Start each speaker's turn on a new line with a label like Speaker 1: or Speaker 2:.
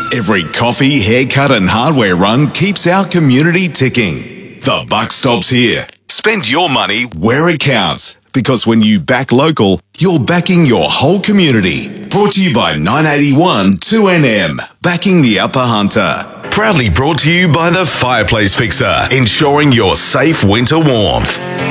Speaker 1: Every coffee, haircut and hardware run keeps our community ticking. The buck stops here. Spend your money where it counts. Because when you back local, you're backing your whole community. Brought to you by 981 2NM, backing the Upper Hunter. Proudly brought to you by the Fireplace Fixer, ensuring your safe winter warmth.